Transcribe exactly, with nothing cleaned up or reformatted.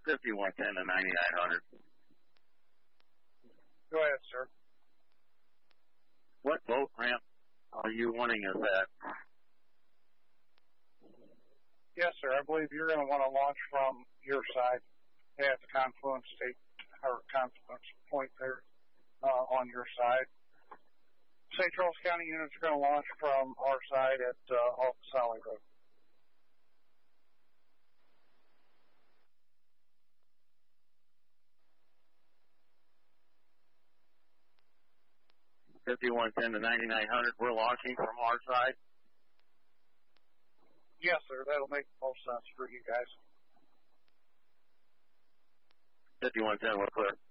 fifty-one ten to ninety-nine hundred. Go ahead, sir. What boat ramp are you wanting us at? Yes, sir. I believe you're going to want to launch from your side at the confluence state or confluence point there uh, on your side. Saint Charles County units are going to launch from our side at uh, off Sally Road. fifty-one ten to ninety-nine hundred. We're launching from our side. Yes, sir. That'll make most sense for you guys. fifty-one ten, we're clear.